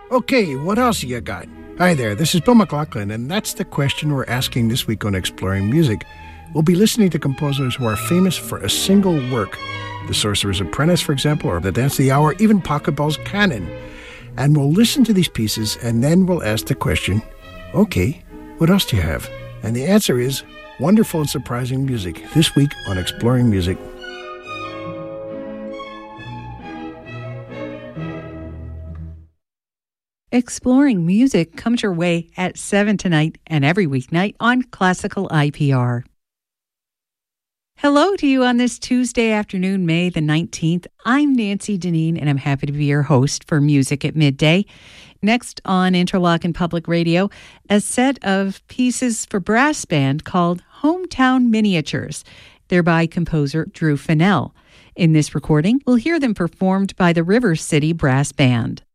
Okay, what else you got? Hi there, this is Bill McLaughlin, and that's the question we're asking this week on Exploring Music. We'll be listening to composers who are famous for a single work. The Sorcerer's Apprentice, for example, or The Dance of the Hour, even Pachelbel's Canon. And we'll listen to these pieces, and then we'll ask the question, okay, what else do you have? And the answer is wonderful and surprising music, this week on Exploring Music. Exploring Music comes your way at 7 tonight and every weeknight on Classical IPR. Hello to you on this Tuesday afternoon, May the 19th. I'm Nancy Deneen, and I'm happy to be your host for Music at Midday. Next on Interlochen Public Radio, a set of pieces for brass band called Hometown Miniatures. They're by composer Drew Fennell. In this recording, we'll hear them performed by the River City Brass Band.